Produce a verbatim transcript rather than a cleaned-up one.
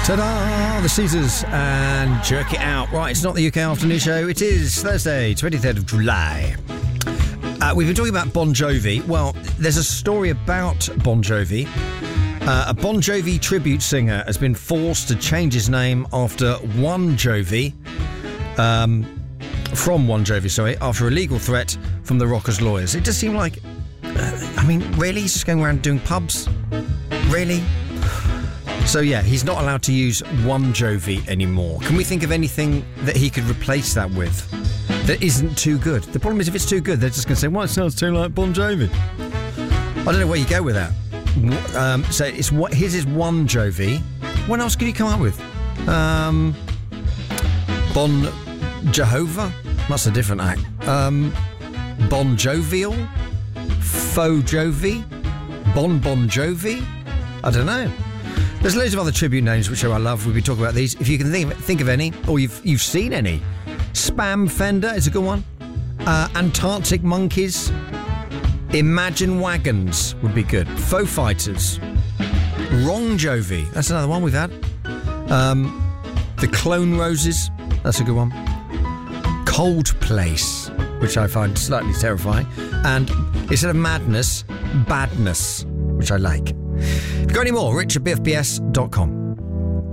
Ta-da! The Caesars and Jerk It Out. Right, it's not the U K Afternoon Show. It is Thursday, twenty-third of July. Uh, we've been talking about Bon Jovi. Well, there's a story about Bon Jovi. Uh, a Bon Jovi tribute singer has been forced to change his name after One Jovi, um, from One Jovi, sorry, after a legal threat from the rocker's lawyers. It does seem like, uh, I mean, really? He's just going around doing pubs? Really? So yeah, he's not allowed to use One Jovi anymore. Can we think of anything that he could replace that with that isn't too good? The problem is if it's too good, they're just going to say, well, it sounds too like Bon Jovi. I don't know where you go with that. Um, so it's what his is One Jovi. What else could you come up with? Um, Bon Jehovah? That's a different act. Um, Bon Jovial? Faux Jovi? Bon Bon Jovi? I don't know. There's loads of other tribute names which I love. We'll be talking about these. If you can think of, think of any, or you've you've seen any. Spam Fender is a good one. Uh, Antarctic Monkeys. Imagine Wagons would be good. Faux Fighters. Wrong Jovi. That's another one we've had. Um, the Clone Roses. That's a good one. Cold Place, which I find slightly terrifying. And instead of madness, badness, which I like. If you've got any more, rich at b f b s dot com.